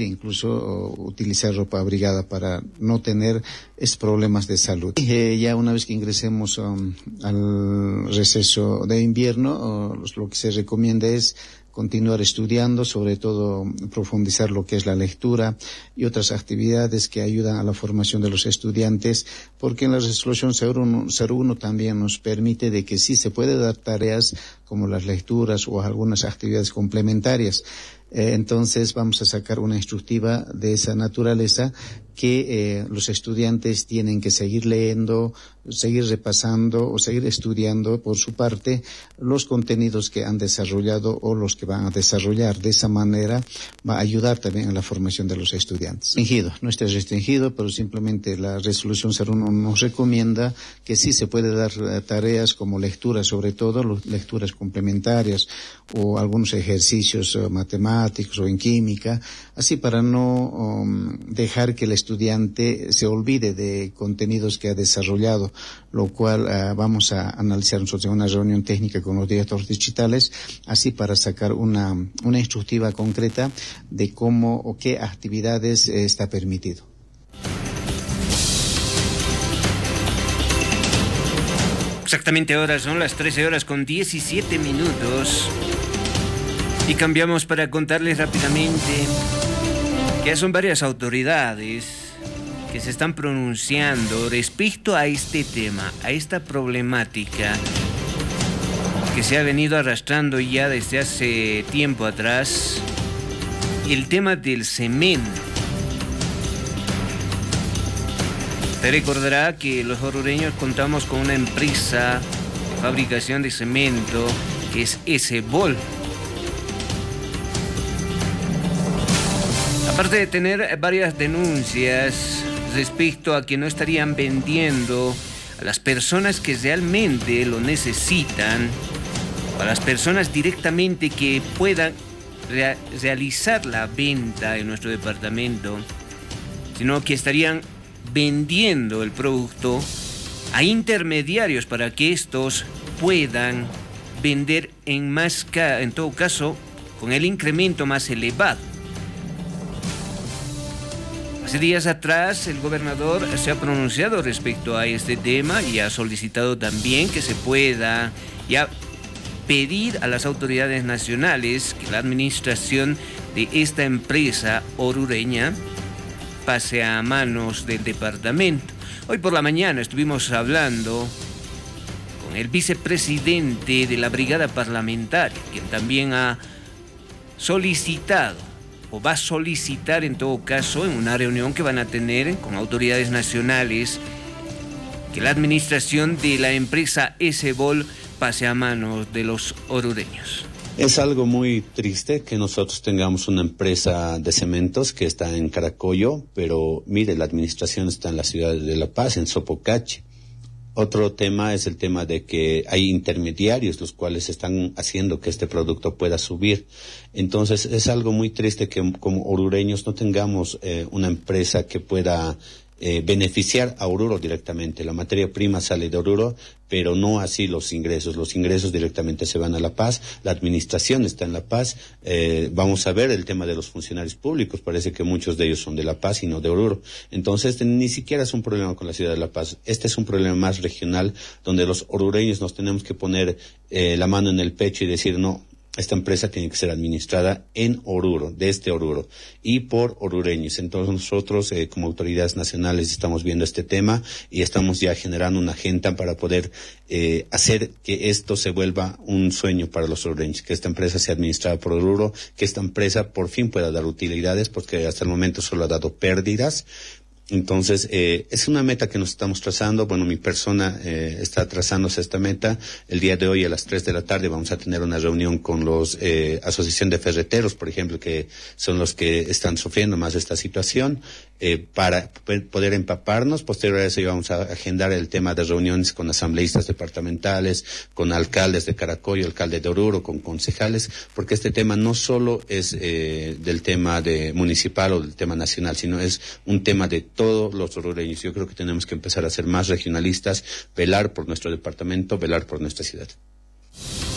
permitir incluso utilizar ropa abrigada para no tener problemas de salud. Ya una vez que ingresemos al receso de invierno, lo que se recomienda es continuar estudiando, sobre todo profundizar lo que es la lectura y otras actividades que ayudan a la formación de los estudiantes, porque en la resolución 01 también nos permite de que sí se puede dar tareas como las lecturas o algunas actividades complementarias. Entonces vamos a sacar una instructiva de esa naturaleza que los estudiantes tienen que seguir leyendo, seguir repasando o seguir estudiando por su parte los contenidos que han desarrollado o los que van a desarrollar. De esa manera va a ayudar también a la formación de los estudiantes. No está restringido, pero simplemente la resolución 01 nos recomienda que sí se puede dar tareas como lecturas, sobre todo lecturas complementarias o algunos ejercicios matemáticos o en química, así para no dejar que el estudiante se olvide de contenidos que ha desarrollado, lo cual vamos a analizar nosotros en una reunión técnica con los directores digitales, así para sacar una instructiva concreta de cómo o qué actividades está permitido. Exactamente ahora son las 13:17 y cambiamos para contarles rápidamente que ya son varias autoridades que se están pronunciando respecto a este tema, a esta problemática que se ha venido arrastrando ya desde hace tiempo atrás, el tema del cemento. Te recordará que los orureños contamos con una empresa de fabricación de cemento que es S-Bol. Aparte de tener varias denuncias respecto a que no estarían vendiendo a las personas que realmente lo necesitan, o a las personas directamente que puedan realizar la venta en nuestro departamento, sino que estarían vendiendo el producto a intermediarios para que estos puedan vender en todo caso con el incremento más elevado. Hace días atrás el gobernador se ha pronunciado respecto a este tema y ha solicitado también que se pueda ya pedir a las autoridades nacionales que la administración de esta empresa orureña pase a manos del departamento. Hoy por la mañana estuvimos hablando con el vicepresidente de la brigada parlamentaria, quien también ha solicitado o va a solicitar en todo caso en una reunión que van a tener con autoridades nacionales que la administración de la empresa S-Bol pase a manos de los orureños. Es algo muy triste que nosotros tengamos una empresa de cementos que está en Caracollo, pero mire, la administración está en la ciudad de La Paz, en Sopocachi. Otro tema es el tema de que hay intermediarios los cuales están haciendo que este producto pueda subir. Entonces es algo muy triste que como orureños no tengamos una empresa que pueda beneficiar a Oruro directamente. La materia prima sale de Oruro, pero no así los ingresos. Los ingresos directamente se van a La Paz, la administración está en La Paz. Vamos a ver el tema de los funcionarios públicos, parece que muchos de ellos son de La Paz y no de Oruro. Entonces ni siquiera es un problema con la ciudad de La Paz, este es un problema más regional, donde los orureños nos tenemos que poner la mano en el pecho y decir no. Esta empresa tiene que ser administrada en Oruro, desde Oruro, y por orureños. Entonces nosotros, como autoridades nacionales, estamos viendo este tema y estamos ya generando una agenda para poder hacer que esto se vuelva un sueño para los orureños, que esta empresa sea administrada por Oruro, que esta empresa por fin pueda dar utilidades, porque hasta el momento solo ha dado pérdidas. Entonces, es una meta que nos estamos trazando. Bueno, mi persona está trazándose esta meta. El día de hoy a las 3 de la tarde vamos a tener una reunión con los Asociación de Ferreteros, por ejemplo, que son los que están sufriendo más esta situación, para poder empaparnos. Posterior a eso vamos a agendar el tema de reuniones con asambleístas departamentales, con alcaldes de Caracollo, alcalde de Oruro, con concejales, porque este tema no solo es del tema de municipal o del tema nacional, sino es un tema de todos los orureños. Yo creo que tenemos que empezar a ser más regionalistas, velar por nuestro departamento, velar por nuestra ciudad.